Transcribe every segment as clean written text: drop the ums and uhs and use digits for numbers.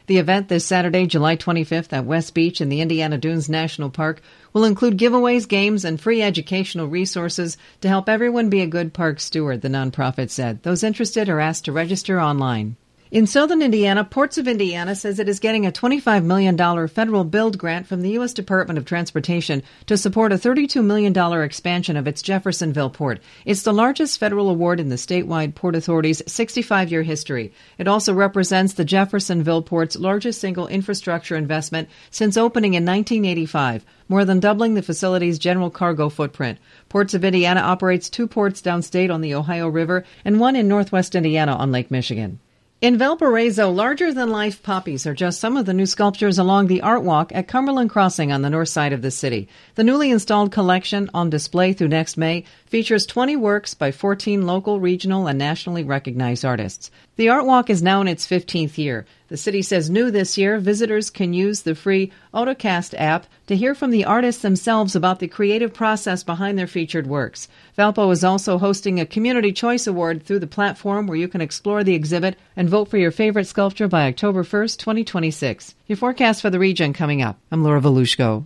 The event this Saturday, July 25th at West Beach in the Indiana Dunes National Park will include giveaways, games, and free educational resources to help everyone be a good park steward, the nonprofit said. Those interested are asked to register online. In southern Indiana, Ports of Indiana says it is getting a $25 million federal build grant from the U.S. Department of Transportation to support a $32 million expansion of its Jeffersonville port. It's the largest federal award in the statewide Port Authority's 65-year history. It also represents the Jeffersonville port's largest single infrastructure investment since opening in 1985, more than doubling the facility's general cargo footprint. Ports of Indiana operates 2 ports downstate on the Ohio River and 1 in northwest Indiana on Lake Michigan. In Valparaiso, larger-than-life poppies are just some of the new sculptures along the Art Walk at Cumberland Crossing on the north side of the city. The newly installed collection, on display through next May, features 20 works by 14 local, regional, and nationally recognized artists. The Art Walk is now in its 15th year. The city says new this year, visitors can use the free AutoCast app to hear from the artists themselves about the creative process behind their featured works. Valpo is also hosting a Community Choice Award through the platform where you can explore the exhibit and vote for your favorite sculpture by October 1st, 2026. Your forecast for the region coming up. I'm Laura Volushko.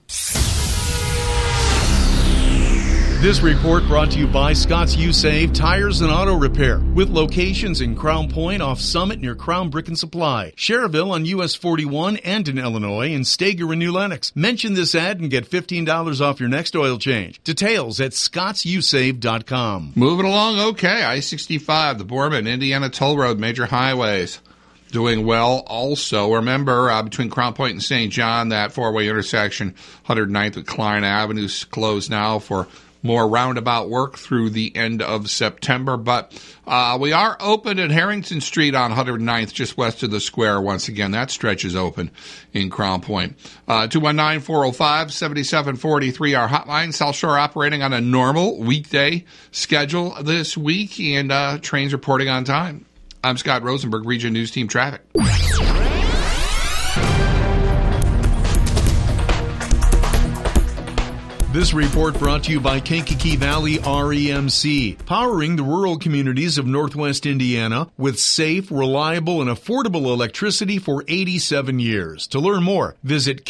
This report brought to you by Scott's U-Save Tires and Auto Repair, with locations in Crown Point off Summit near Crown Brick and Supply, Cherville on US 41 and in Illinois, and Stager in New Lenox. Mention this ad and get $15 off your next oil change. Details at scottsusave.com. Moving along okay. I-65, the Boardman, Indiana Toll Road, major highways. Doing well also. Remember, between Crown Point and St. John, that four-way intersection, 109th with Klein Avenue, is closed now for more roundabout work through the end of September. But we are open at Harrington Street on 109th, just west of the square. Once again, that stretch is open in Crown Point. 219-405-7743, our hotline. South Shore operating on a normal weekday schedule this week, and trains reporting on time. I'm Scott Rosenberg, Region News Team Traffic. This report brought to you by Kankakee Valley REMC, powering the rural communities of Northwest Indiana with safe, reliable, and affordable electricity for 87 years. To learn more, visit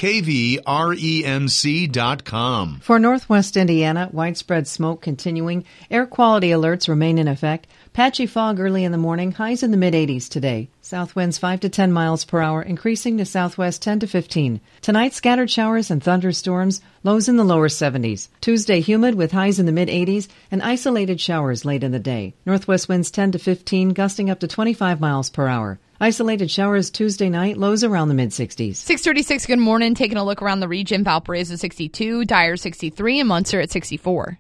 kvremc.com. For Northwest Indiana, widespread smoke continuing. Air quality alerts remain in effect. Patchy fog early in the morning, highs in the mid-80s today. South winds 5 to 10 miles per hour, increasing to southwest 10 to 15. Tonight, scattered showers and thunderstorms, lows in the lower 70s. Tuesday, humid with highs in the mid-80s and isolated showers late in the day. Northwest winds 10 to 15, gusting up to 25 miles per hour. Isolated showers Tuesday night, lows around the mid-60s. 6:36, good morning. Taking a look around the region, Valparaiso 62, Dyer 63, and Munster at 64.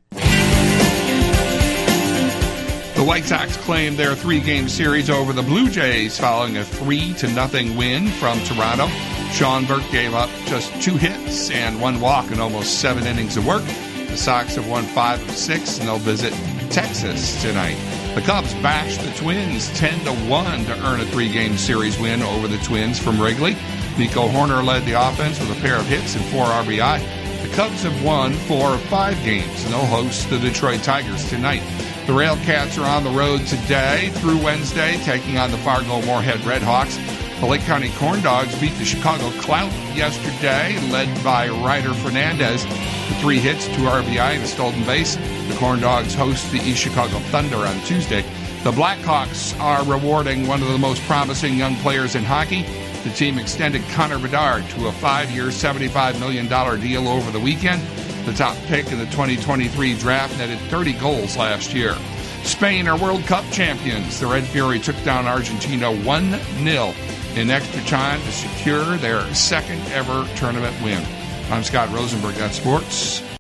The White Sox claimed their 3-game series over the Blue Jays following a 3-0 win from Toronto. Sean Burke gave up just 2 hits and 1 walk in almost 7 innings of work. The Sox have won 5 of 6, and they'll visit Texas tonight. The Cubs bashed the Twins 10-1 to earn a 3-game series win over the Twins from Wrigley. Nico Horner led the offense with a pair of hits and 4 RBI. The Cubs have won 4 of 5 games, and they'll host the Detroit Tigers tonight. The Railcats are on the road today through Wednesday, taking on the Fargo-Moorhead Redhawks. The Lake County Corn Dogs beat the Chicago Clout yesterday, led by Ryder Fernandez with 3 hits, 2 RBI, and a stolen base. The Corn Dogs host the East Chicago Thunder on Tuesday. The Blackhawks are rewarding one of the most promising young players in hockey. The team extended Connor Bedard to a 5-year, $75 million deal over the weekend. The top pick in the 2023 draft netted 30 goals last year. Spain are World Cup champions. The Red Fury took down Argentina 1-0 in extra time to secure their second ever tournament win. I'm Scott Rosenberg. That's sports.